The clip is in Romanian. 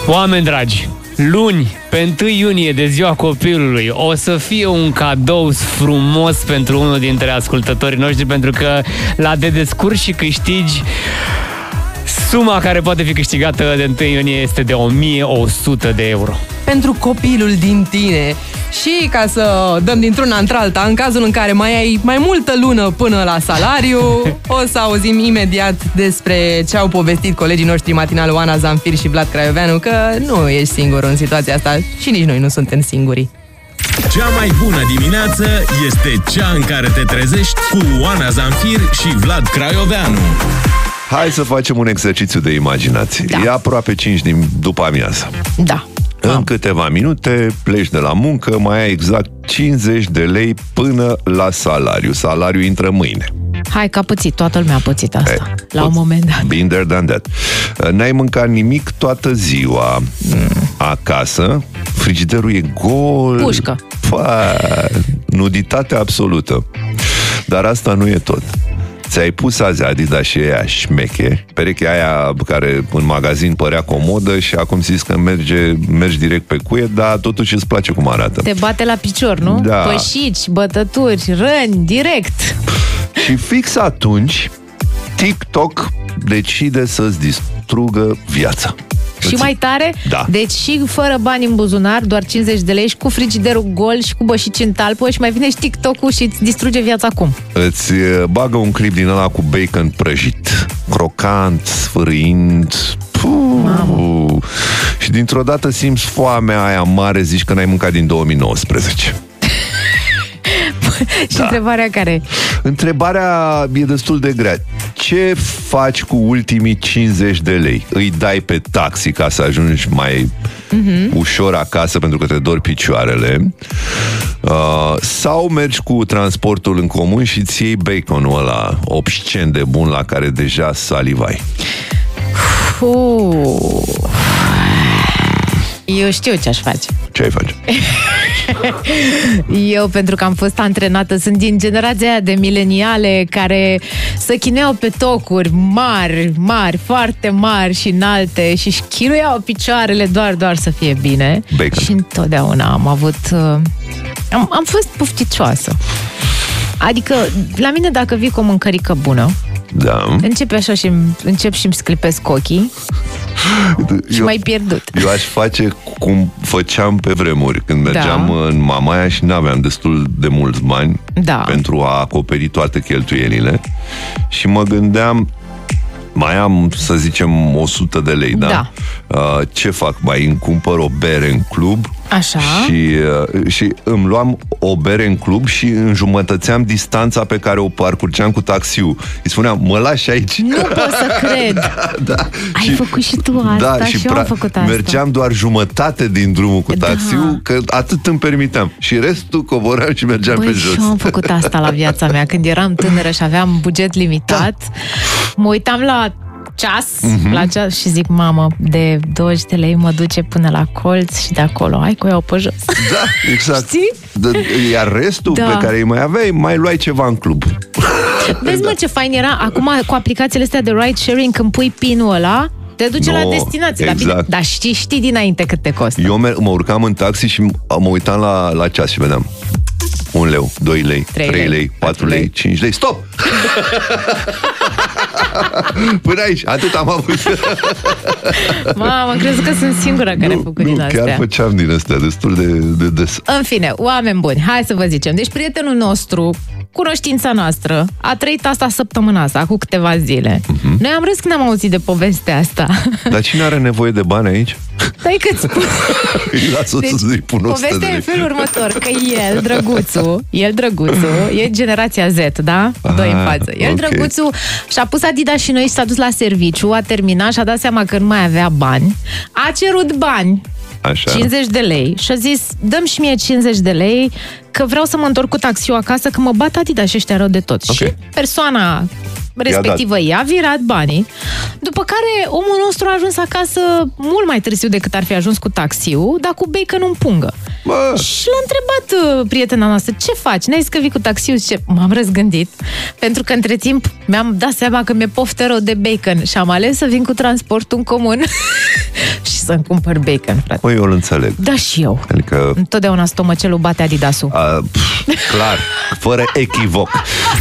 Oameni dragi, luni, pe 1 iunie, de ziua copilului, o să fie un cadou frumos pentru unul dintre ascultătorii noștri, pentru că la de descurci și câștigi, suma care poate fi câștigată de 1 iunie este de 1100 de euro. Pentru copilul din tine. Și ca să dăm dintr-una într-alta, în cazul în care mai ai mai multă lună până la salariu, o să auzim imediat despre ce au povestit colegii noștri matinali Oana Zanfir și Vlad Craioveanu, că nu ești singur în situația asta și nici noi nu suntem singuri. Cea mai bună dimineață este cea în care te trezești cu Oana Zanfir și Vlad Craioveanu. Hai să facem un exercițiu de imaginație. Da. E aproape 5 după amiază. Da. În câteva minute pleci de la muncă, mai ai exact 50 de lei până la salariu. Salariul intră mâine. Hai că a pățit, toată lumea a pățit asta la un moment dat. Been there, done that. N-ai mâncat nimic toată ziua acasă, frigiderul e gol. Pușcă. Nuditate absolută. Dar asta nu e tot. Ți-ai pus azi Adidas și aia șmeche, perechea aia care în magazin părea comodă și acum zis că mergi direct pe cuie, dar totuși îți place cum arată. Te bate la picior, nu? Da. Pășici, bătături, răni, direct. Și fix atunci TikTok decide să-ți distrugă viața. Și mai tare? Da. Deci și fără bani în buzunar, doar 50 de lei și cu frigiderul gol și cu bășici în talpă și mai vine și TikTok-ul și îți distruge viața acum. Îți bagă un clip din ăla cu bacon prăjit, crocant, sfârâind. Și dintr-o dată simți foamea aia mare, zici că n-ai mâncat din 2019. Și întrebarea care? Întrebarea e destul de grea. Ce faci cu ultimii 50 de lei? Îi dai pe taxi ca să ajungi mai ușor acasă pentru că te dor picioarele? Sau mergi cu transportul în comun și îți iei baconul ăla obscen de bun la care deja salivai? Eu știu ce aș face. Ce ai face? Eu, pentru că am fost antrenată, sunt din generația aia de mileniale care se chineau pe tocuri mari, foarte mari și înalte și își chinuiau picioarele doar să fie bine. Bacon. Și întotdeauna am avut... Am fost pofticioasă. Adică, la mine, dacă vii cu o mâncărică bună, da. începe așa și încep și îmi sclipesc ochii și m-ai pierdut. Eu aș face cum făceam pe vremuri, când mergeam în Mamaia și n-aveam destul de mulți bani pentru a acoperi toate cheltuielile și mă gândeam, mai am, să zicem, 100 de lei, da? Ce fac? Mai îmi cumpăr o bere în club. Așa. Și îmi luam o bere în club și înjumătățeam distanța pe care o parcurgeam cu taxiul. Îi spuneam, mă lași aici? Nu pot să cred. Da. Ai făcut și tu asta, și eu am făcut asta. Mergeam doar jumătate din drumul cu taxiul, că atât îmi permiteam. Și restul coboram și mergeam pe jos. Și eu am făcut asta la viața mea. Când eram tânără și aveam buget limitat, mă uitam la ceas, la ceas și zic, mamă, de 20 de lei mă duce până la colț și de acolo, hai că o iau pe jos. Da, exact. Știi? Iar restul pe care îi mai aveai, mai luai ceva în club. Vezi, mă, ce fain era acum cu aplicațiile astea de ride sharing, când pui PIN-ul ăla, te duce la destinație. Exact. Dar știi dinainte cât te costă. Eu mă urcam în taxi și mă uitam la ceas și vedeam 1 leu, 2 lei, 3 lei, 4 lei, 5 lei. Stop! Până aici, atât am avut. Mamă, am crezut că sunt singura care a făcut din astea. Chiar făceam din astea destul de des. În fine, oameni buni, hai să vă zicem. Deci prietenul nostru, cunoștința noastră, a trăit asta săptămâna asta, cu câteva zile. Noi am râs când am auzit de povestea asta. Dar cine are nevoie de bani aici? Stai că-ți spun. Deci, povestea e în felul următor, că el, drăguțul, e generația Z, da? Doi în față. El, drăguțul, și-a pus Adidas și noi și s-a dus la serviciu, a terminat și a dat seama că nu mai avea bani. A cerut bani. Așa. 50 de lei și a zis, dăm și mie 50 de lei că vreau să mă întorc cu taxiul acasă, că mă bat Adidas și ăștia rău de tot. Și persoana respectivă i-a virat banii, după care omul nostru a ajuns acasă mult mai târziu decât ar fi ajuns cu taxiul, dar cu bacon în pungă. Și l-a întrebat prietena noastră, ce faci? N-ai zis că vii cu taxiul? Zice, m-am răzgândit, pentru că între timp mi-am dat seama că mi-e poftă rău de bacon și am ales să vin cu transportul în comun și să-mi cumpăr bacon, frate. Păi eu îl înțeleg. Da, și eu. Adică... Întotdeauna stomacelul bate Adidasul. Clar, fără echivoc.